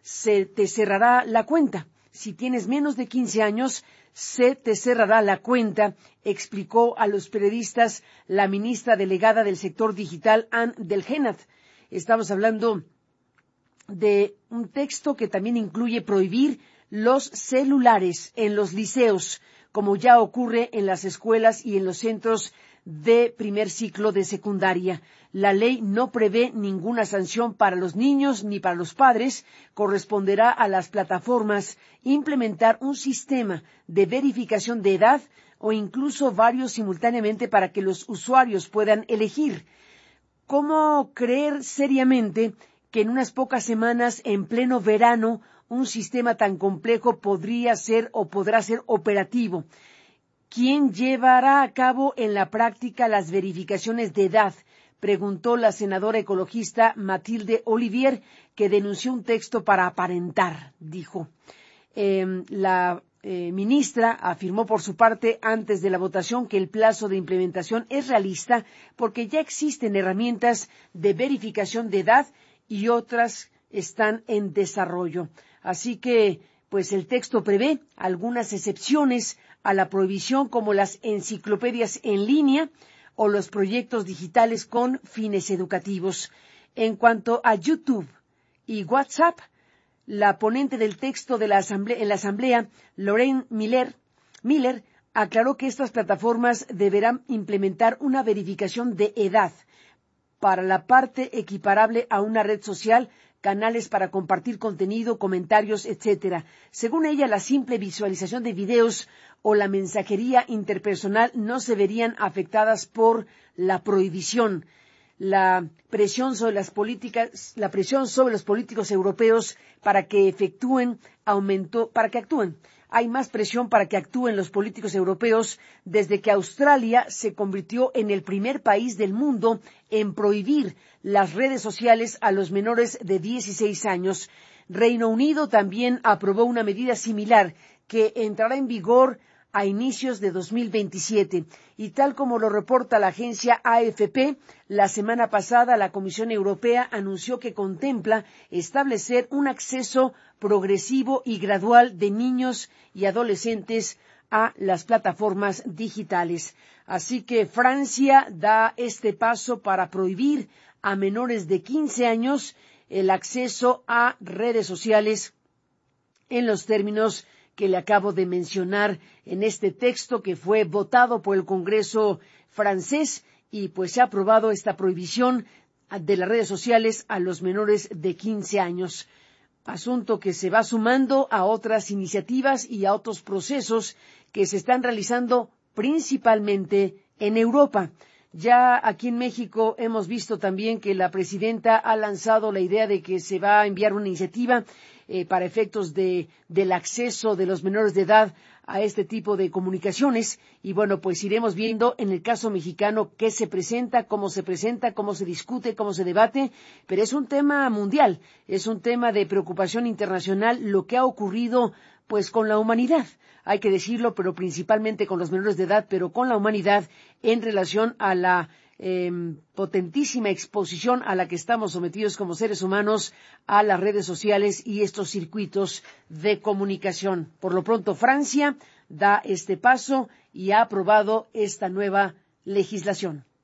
se te cerrará la cuenta. Si tienes menos de 15 años, se te cerrará la cuenta, explicó a los periodistas la ministra delegada del sector digital, Anne Delgenat. Estamos hablando de un texto que también incluye prohibir los celulares en los liceos, como ya ocurre en las escuelas y en los centros de primer ciclo de secundaria. La ley no prevé ninguna sanción para los niños ni para los padres. Corresponderá a las plataformas implementar un sistema de verificación de edad o incluso varios simultáneamente para que los usuarios puedan elegir. ¿Cómo creer seriamente que en unas pocas semanas, en pleno verano, un sistema tan complejo podría ser o podrá ser operativo? ¿Quién llevará a cabo en la práctica las verificaciones de edad?, preguntó la senadora ecologista Mathilde Olivier, que denunció un texto para aparentar, dijo. La ministra afirmó por su parte antes de la votación que el plazo de implementación es realista porque ya existen herramientas de verificación de edad y otras están en desarrollo. Así que, pues el texto prevé algunas excepciones a la prohibición como las enciclopedias en línea o los proyectos digitales con fines educativos. En cuanto a YouTube y WhatsApp, la ponente del texto de en la Asamblea, Lorraine Miller, aclaró que estas plataformas deberán implementar una verificación de edad para la parte equiparable a una red social, canales para compartir contenido, comentarios, etcétera. Según ella, la simple visualización de videos o la mensajería interpersonal no se verían afectadas por la prohibición. La presión sobre los políticos europeos para que actúen. Hay más presión para que actúen los políticos europeos desde que Australia se convirtió en el primer país del mundo en prohibir las redes sociales a los menores de 16 años. Reino Unido también aprobó una medida similar que entrará en vigor a inicios de 2027. Y tal como lo reporta la agencia AFP, la semana pasada la Comisión Europea anunció que contempla establecer un acceso progresivo y gradual de niños y adolescentes a las plataformas digitales. Así que Francia da este paso para prohibir a menores de 15 años el acceso a redes sociales en los términos que le acabo de mencionar en este texto que fue votado por el Congreso francés y pues se ha aprobado esta prohibición de las redes sociales a los menores de 15 años. Asunto que se va sumando a otras iniciativas y a otros procesos que se están realizando principalmente en Europa. Ya aquí en México hemos visto también que la presidenta ha lanzado la idea de que se va a enviar una iniciativa para efectos del acceso de los menores de edad a este tipo de comunicaciones. Y bueno, pues iremos viendo en el caso mexicano qué se presenta, cómo se discute, cómo se debate. Pero es un tema mundial, es un tema de preocupación internacional lo que ha ocurrido pues con la humanidad. Hay que decirlo, pero principalmente con los menores de edad, pero con la humanidad en relación a la potentísima exposición a la que estamos sometidos como seres humanos a las redes sociales y estos circuitos de comunicación. Por lo pronto, Francia da este paso y ha aprobado esta nueva legislación.